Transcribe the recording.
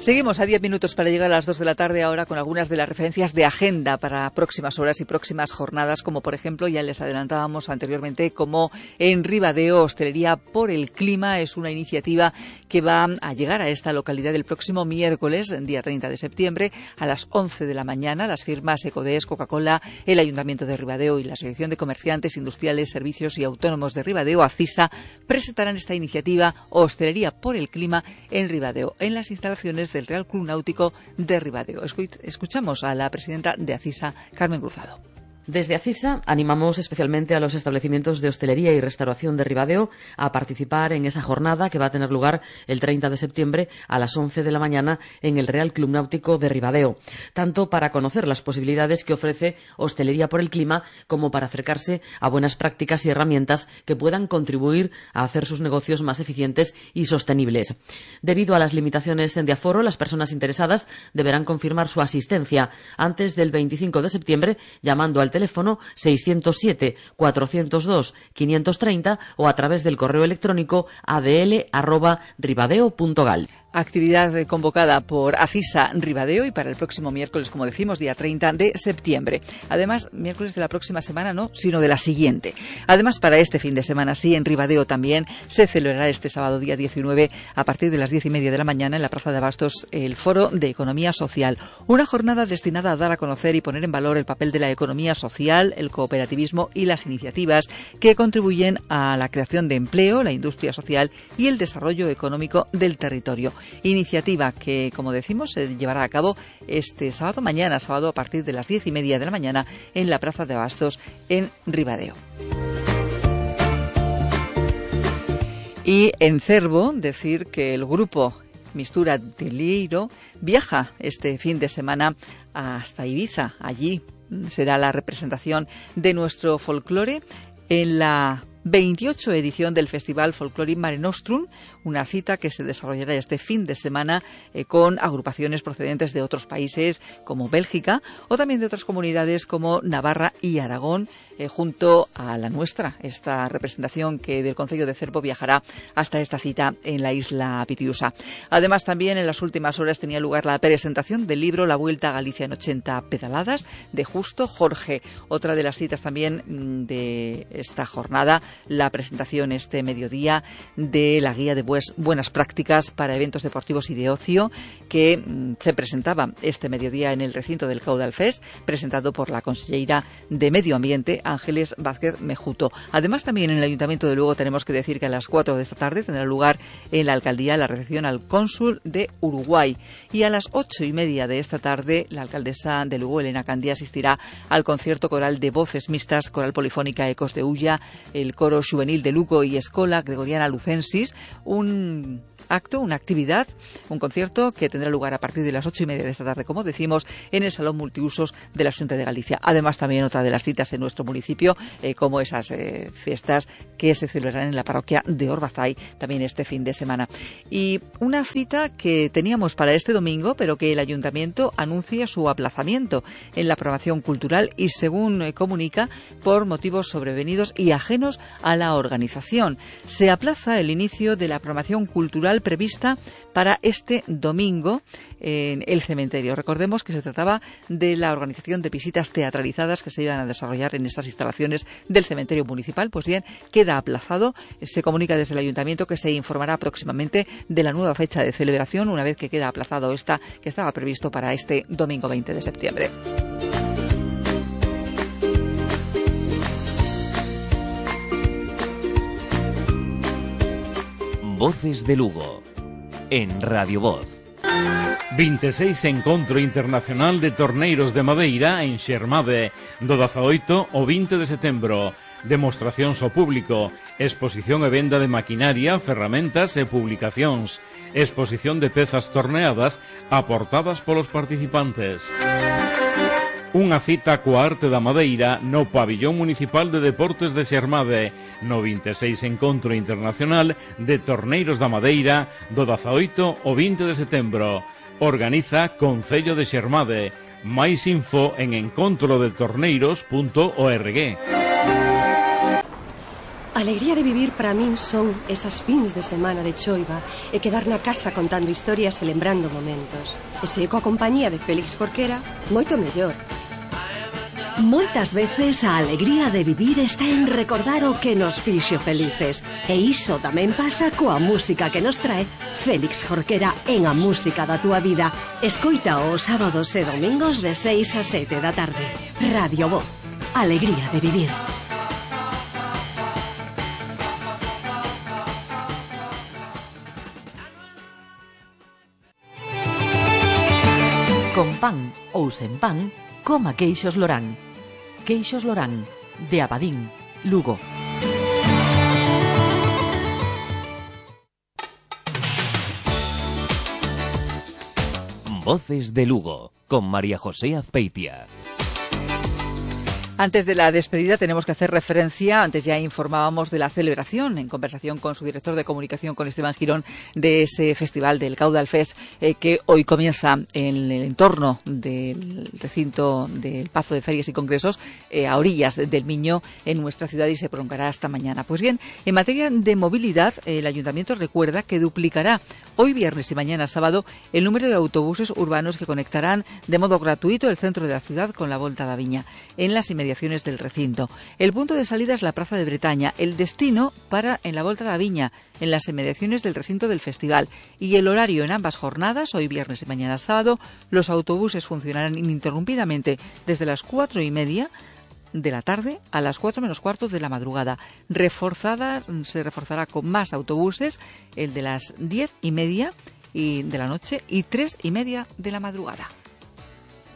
Seguimos a 10 minutos para llegar a las 2 de la tarde ahora con algunas de las referencias de agenda para próximas horas y próximas jornadas, como por ejemplo, ya les adelantábamos anteriormente, como en Ribadeo, Hostelería por el Clima. Es una iniciativa que va a llegar a esta localidad el próximo miércoles, día 30 de septiembre, a las 11 de la mañana. Las firmas Ecodes, Coca-Cola, el Ayuntamiento de Ribadeo y la Asociación de Comerciantes, Industriales, Servicios y Autónomos de Ribadeo, ACISA, presentarán esta iniciativa Hostelería por el Clima en Ribadeo, en las instalaciones del Real Club Náutico de Ribadeo. Escuchamos a la presidenta de ACISA, Carmen Cruzado. Desde ACISA animamos especialmente a los establecimientos de hostelería y restauración de Ribadeo a participar en esa jornada que va a tener lugar el 30 de septiembre a las 11 de la mañana en el Real Club Náutico de Ribadeo, tanto para conocer las posibilidades que ofrece Hostelería por el Clima como para acercarse a buenas prácticas y herramientas que puedan contribuir a hacer sus negocios más eficientes y sostenibles. Debido a las limitaciones de aforo, las personas interesadas deberán confirmar su asistencia antes del 25 de septiembre llamando al teléfono 607-402-530 o a través del correo electrónico adl@ribadeo.gal. Actividad convocada por ACISA Ribadeo y para el próximo miércoles, como decimos, día 30 de septiembre. Además, miércoles de la próxima semana no, sino de la siguiente. Además, para este fin de semana, sí, en Ribadeo también se celebrará este sábado, día 19, a partir de las 10:30 de la mañana en la Plaza de Abastos, el Foro de Economía Social. Una jornada destinada a dar a conocer y poner en valor el papel de la economía social, el cooperativismo y las iniciativas que contribuyen a la creación de empleo, la industria social y el desarrollo económico del territorio. Iniciativa que, como decimos, se llevará a cabo este sábado, mañana sábado, a partir de las 10:30 de la mañana en la Plaza de Abastos en Ribadeo. Y en Cervo, decir que el grupo Mistura de Lieiro viaja este fin de semana hasta Ibiza. Allí será la representación de nuestro folclore en la 28 edición del Festival Folkloric Mare Nostrum, una cita que se desarrollará este fin de semana con agrupaciones procedentes de otros países como Bélgica o también de otras comunidades como Navarra y Aragón, junto a la nuestra. Esta representación que del Concello de Cervo viajará hasta esta cita en la isla Pitiusa. Además, también en las últimas horas tenía lugar la presentación del libro La Vuelta a Galicia en 80 pedaladas de Justo Jorge. Otra de las citas también de esta jornada, la presentación este mediodía de la guía de buenas prácticas para eventos deportivos y de ocio que se presentaba este mediodía en el recinto del Caudal Fest, presentado por la consellera de Medio Ambiente, Ángeles Vázquez Mejuto. Además, también en el Ayuntamiento de Lugo tenemos que decir que a las 4 de esta tarde tendrá lugar en la alcaldía la recepción al cónsul de Uruguay y a las 8:30 de esta tarde la alcaldesa de Lugo, Elena Candía, asistirá al concierto coral de voces mixtas, coral polifónica Ecos de Ulla, el coro juvenil de Lugo y Escola Gregoriana Lucensis, un acto, una actividad, un concierto que tendrá lugar a partir de las 8:30 de esta tarde, como decimos, en el Salón Multiusos de la Xunta de Galicia. Además, también otra de las citas en nuestro municipio, como esas fiestas que se celebrarán en la parroquia de Orbazay también este fin de semana. Y una cita que teníamos para este domingo, pero que el Ayuntamiento anuncia su aplazamiento en la programación cultural y, según comunica, por motivos sobrevenidos y ajenos a la organización. Se aplaza el inicio de la programación cultural prevista para este domingo en el cementerio. Recordemos que se trataba de la organización de visitas teatralizadas que se iban a desarrollar en estas instalaciones del cementerio municipal. Pues bien, queda aplazado. Se comunica desde el Ayuntamiento que se informará próximamente de la nueva fecha de celebración una vez que queda aplazado esta que estaba previsto para este domingo 20 de septiembre. Voces de Lugo, en Radio Voz. 26 Encontro Internacional de Torneiros de Madeira en Xermade, do 18 ao 20 de setembro. Demostracións ao público, exposición e venda de maquinaria, ferramentas e publicacións, exposición de pezas torneadas aportadas polos participantes. Unha cita coa arte da madeira no Pabillón Municipal de Deportes de Xermade, no 26 Encontro Internacional de Torneiros da Madeira, do 18 ao 20 de setembro. Organiza Concello de Xermade. Máis info en encontrodetorneiros.org. A alegría de vivir para min son esas fins de semana de choiva e quedar na casa contando historias e lembrando momentos. E se coa compañía de Félix Jorquera, moito mellor. Moitas veces a alegría de vivir está en recordar o que nos fixo felices. E iso tamén pasa coa música que nos trae Félix Jorquera en A Música da Túa Vida. Escoita os sábados e domingos de 6 a 7 da tarde. Radio Voz. Alegría de vivir. Con pan ou sen pan, coma queixos Lorán. Queixos Lorán, de Abadín, Lugo. Voces de Lugo, con María José Azpeitia. Antes de la despedida tenemos que hacer referencia, antes ya informábamos de la celebración, en conversación con su director de comunicación, con Esteban Girón, de ese festival del Caudal Fest, que hoy comienza en el entorno del recinto del Pazo de Ferias y Congresos, a orillas del Miño, en nuestra ciudad, y se prolongará hasta mañana. Pues bien, en materia de movilidad, el Ayuntamiento recuerda que duplicará hoy viernes y mañana sábado el número de autobuses urbanos que conectarán de modo gratuito el centro de la ciudad con la Volta da Viña, en las inmediaciones del recinto. El punto de salida es la Plaza de Bretaña, el destino para en la Volta da Viña, en las inmediaciones del recinto del festival, y el horario en ambas jornadas, hoy viernes y mañana sábado. Los autobuses funcionarán ininterrumpidamente desde las 4:30 de la tarde a las 4 menos cuarto de la madrugada. Se reforzará con más autobuses, el de las 10:30 de la noche y 3:30 de la madrugada.